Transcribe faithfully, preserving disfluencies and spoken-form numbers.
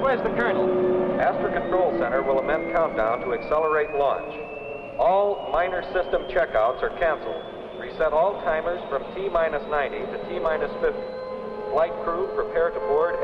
is the Colonel? Astra Control Center will amend countdown to accelerate launch. All minor system checkouts are canceled. Reset all timers from T minus ninety to T minus fifty. Flight crew, prepare to board